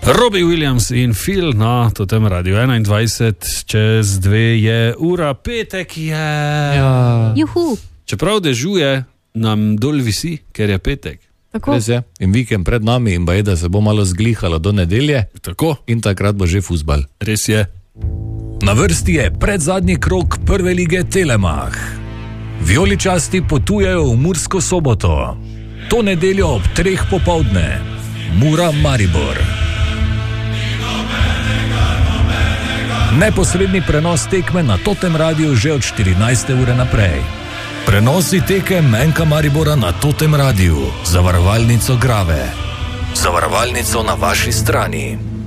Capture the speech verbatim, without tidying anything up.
Robbie Williams in Phil na Totem Radio enaindvajset, čez dve je ura, petek je. Ja. Juhu. Čeprav dežuje, nam dol visi, ker je petek. Tako. Res je. In vikend pred nami in baje, da se bo malo zglihalo do nedelje. Tako. In takrat bo že fuzbal. Res je. Na vrsti je predzadnji krog prve lige Telemach. Vijoličasti potujejo v Mursko Soboto. To nedeljo ob treh popoldne. Mura Maribor. Neposredni prenos tekme na Totem Radiu že od štirinajste ure naprej. Prenosi tekem Menka Maribora na Totem Radiu. Zavarovalnico Grave. Zavarovalnico na vaši strani.